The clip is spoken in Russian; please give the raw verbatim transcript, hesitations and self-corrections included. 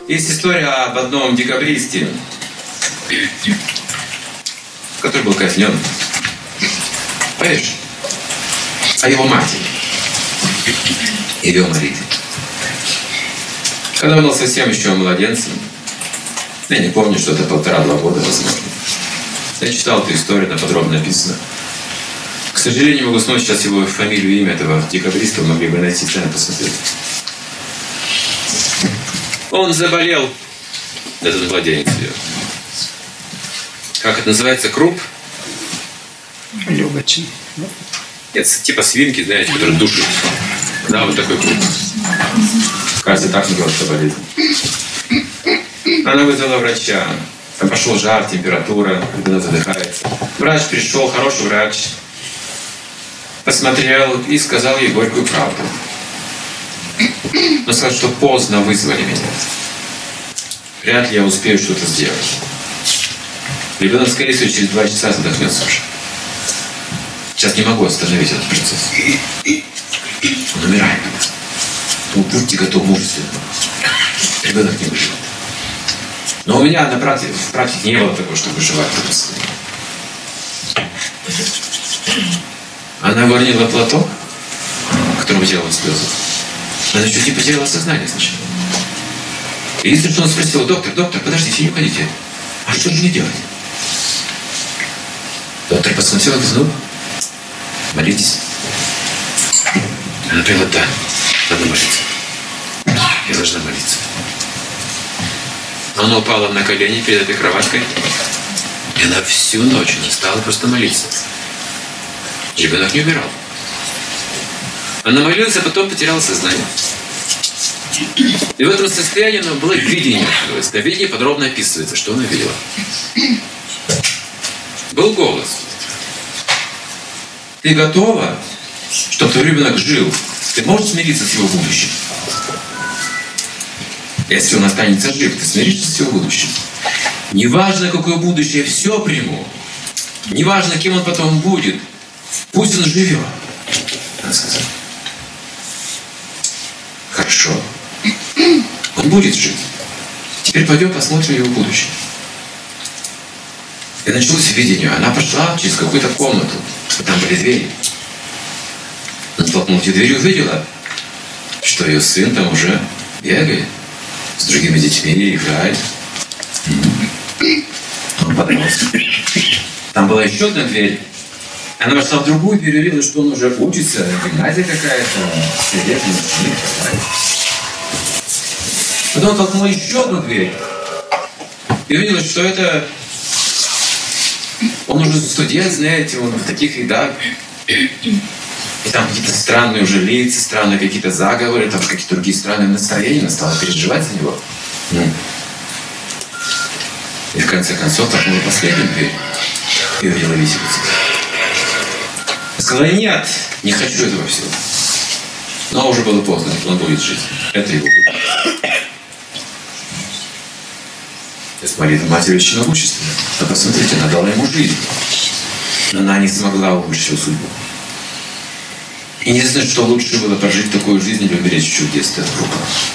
Есть история об одном декабристе, который был казнен. Понимаешь? О его матери. Ее Марите. Когда он был совсем еще младенцем, я не помню, что это полтора-два года, возможно. Я читал эту историю, она подробно написана. К сожалению, не могу вспомнить сейчас его фамилию и имя этого декабриста, вы могли бы найти, сами посмотреть. Он заболел, этот младенец. Как это называется? Круп? Легочный. Нет, типа свинки, знаете, которые душат. Да, вот такой круп. Кажется, так называется болезнь. Она вызвала врача. Там пошел жар, температура, она задыхается. Врач пришел, хороший врач. Посмотрел и сказал ей горькую правду. Он сказал, что поздно вызвали меня. Вряд ли я успею что-то сделать. Ребенок, скорее всего, через два часа задохнется уже. Сейчас не могу остановить этот процесс. Он умирает. Ну, будьте готовы мужественно. Ребенок не выживет. Но у меня на практике, в практике не было такого, чтобы выживать. Она выронила платок, которым делала слезы. Она чуть не потеряла сознание сначала. И единственное, что он спросил: доктор, доктор, подождите, не уходите. А что же мне делать? Доктор посмотрел и сказал: молитесь. Она поняла: да, надо молиться. Я должна молиться. Она упала на колени перед этой кроваткой, и она всю ночь не стала просто молиться. Ребенок не умирал. Она молилась, а потом потеряла сознание. И в этом состоянии она было видение. То есть на видении подробно описывается, что она видела. Был голос: ты готова, чтобы твой ребенок жил? Ты можешь смириться с его будущим? Если он останется жив, ты смиришься с его будущим. Неважно, какое будущее, все приму. Неважно, кем он потом будет. Пусть он живет. Она сказала: хорошо. Он будет жить. Теперь пойдем посмотрим его будущее. И началось видение. Она пошла через какую-то комнату. Там были двери. Она толкнула эти двери и увидела, что ее сын там уже бегает с другими детьми, играет. Он подрос. Там была еще одна дверь. Она вошла в другую дверь и увидела, что он уже учится. Гимназия какая-то. Сидит, не Потом он толкнул еще одну дверь. И увидела, что это... Он уже студент, знаете, он в таких рядах. И там какие-то странные уже лица, странные какие-то заговоры, там какие-то другие странные настроения. Она стала переживать за него. И в конце концов толкнула последнюю дверь. И увидела виселицу. Сказала: нет, не хочу этого всего. Но уже было поздно, он будет жить. Это его будет. С Марией Матерью очень могущественна. Но посмотрите, она дала ему жизнь. Но она не смогла улучшить его судьбу. И не знаю, что лучше было прожить такую жизнь или умереть чуть-чуть в детстве от рука.